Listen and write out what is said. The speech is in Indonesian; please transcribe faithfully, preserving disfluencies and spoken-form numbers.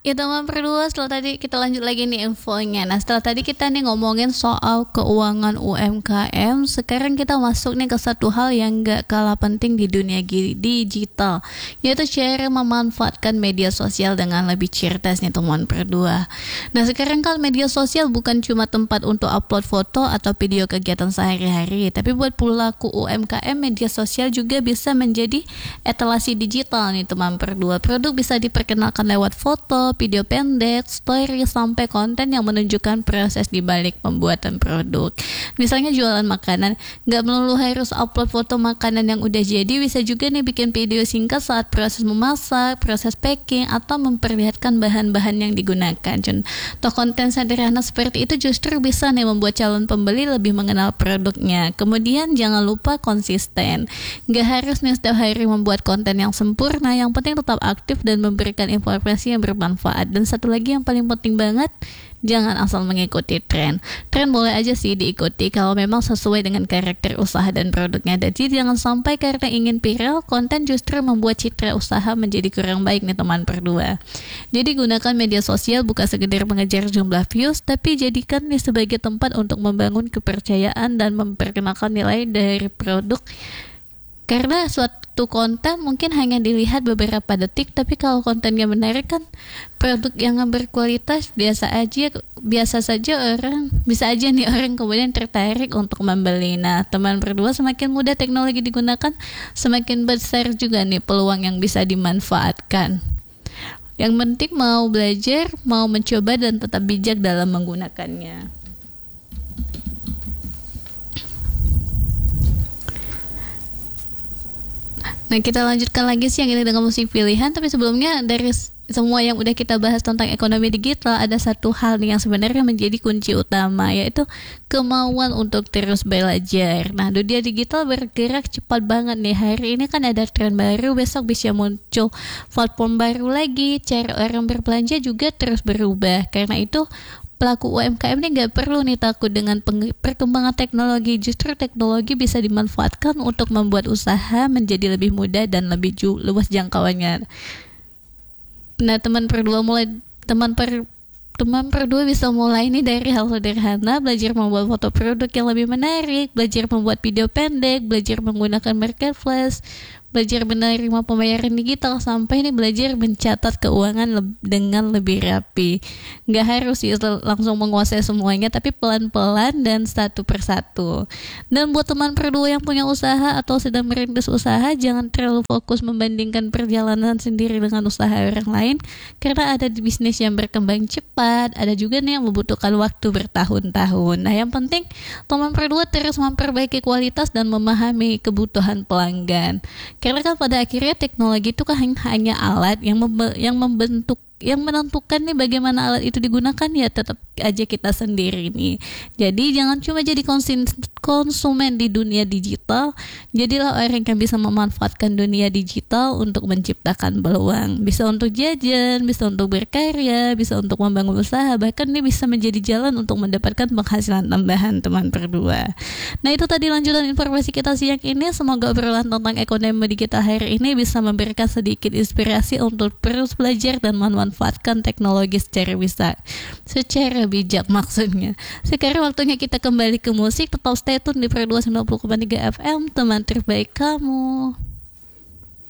Ya teman berdua, setelah tadi kita lanjut lagi nih infonya. Nah setelah tadi kita nih ngomongin soal keuangan U M K M, sekarang kita masuk nih ke satu hal yang gak kalah penting di dunia digital, yaitu cara memanfaatkan media sosial dengan lebih cerdas nih teman berdua. Nah sekarang kan media sosial bukan cuma tempat untuk upload foto atau video kegiatan sehari-hari, tapi buat pelaku U M K M, media sosial juga bisa menjadi etalasi digital nih teman berdua. Produk bisa diperkenalkan lewat foto, video pendek, story, sampai konten yang menunjukkan proses di balik pembuatan produk. Misalnya jualan makanan, nggak melulu harus upload foto makanan yang udah jadi, bisa juga nih bikin video singkat saat proses memasak, proses packing, atau memperlihatkan bahan-bahan yang digunakan. Contoh konten sederhana seperti itu justru bisa nih membuat calon pembeli lebih mengenal produknya. Kemudian jangan lupa konsisten. Nggak harus nih setiap hari membuat konten yang sempurna, yang penting tetap aktif dan memberikan informasi yang bermanfaat. Dan satu lagi yang paling penting banget, jangan asal mengikuti tren. Tren boleh aja sih diikuti kalau memang sesuai dengan karakter usaha dan produknya. Jadi jangan sampai karena ingin viral, konten justru membuat citra usaha menjadi kurang baik nih teman berdua. Jadi gunakan media sosial bukan sekedar mengejar jumlah views, tapi jadikan nih sebagai tempat untuk membangun kepercayaan dan memperkenalkan nilai dari produk. Karena suatu konten mungkin hanya dilihat beberapa detik, tapi kalau kontennya menarik kan produk yang berkualitas biasa aja biasa saja orang bisa aja nih orang kemudian tertarik untuk membeli. Nah teman berdua, semakin mudah teknologi digunakan, semakin besar juga nih peluang yang bisa dimanfaatkan. Yang penting mau belajar, mau mencoba, dan tetap bijak dalam menggunakannya. Nah kita lanjutkan lagi sih yang ini dengan musik pilihan. Tapi sebelumnya, dari semua yang udah kita bahas tentang ekonomi digital, ada satu hal nih yang sebenarnya menjadi kunci utama, yaitu kemauan untuk terus belajar. Nah dunia digital bergerak cepat banget nih. Hari ini kan ada tren baru, besok bisa muncul platform baru lagi. Cara orang berbelanja juga terus berubah. Karena itu pelaku U M K M ini gak perlu nih takut dengan perkembangan teknologi. Justru teknologi bisa dimanfaatkan untuk membuat usaha menjadi lebih mudah dan lebih ju- luas jangkauannya. Nah teman berdua mulai teman per Teman berdua bisa mulai ini dari hal sederhana, belajar membuat foto produk yang lebih menarik, belajar membuat video pendek, belajar menggunakan marketplace, belajar menerima pembayaran digital, sampai nih belajar mencatat keuangan le- dengan lebih rapi. Nggak harus sih langsung menguasai semuanya, tapi pelan-pelan dan satu persatu. Dan buat teman berdua yang punya usaha atau sedang merintis usaha, jangan terlalu fokus membandingkan perjalanan sendiri dengan usaha orang lain, karena ada di bisnis yang berkembang cepat, ada juga nih yang membutuhkan waktu bertahun-tahun. Nah yang penting teman berdua terus memperbaiki kualitas dan memahami kebutuhan pelanggan. Karena kan pada akhirnya teknologi itu kan hanya alat yang membe- yang membentuk yang menentukan nih bagaimana alat itu digunakan, ya tetap aja kita sendiri nih. Jadi jangan cuma jadi konsumen konsumen di dunia digital, jadilah orang yang bisa memanfaatkan dunia digital untuk menciptakan peluang. Bisa untuk jajan, bisa untuk berkarya, bisa untuk membangun usaha, bahkan ini bisa menjadi jalan untuk mendapatkan penghasilan tambahan teman berdua. Nah itu tadi lanjutan informasi kita siang ini. Semoga obrolan tentang ekonomi digital hari ini bisa memberikan sedikit inspirasi untuk terus belajar dan memanfaatkan teknologi secara bisa secara bijak maksudnya. Sekarang waktunya kita kembali ke musik. Tetap stay tune di Pro dua sembilan puluh koma tiga F M, teman terbaik kamu.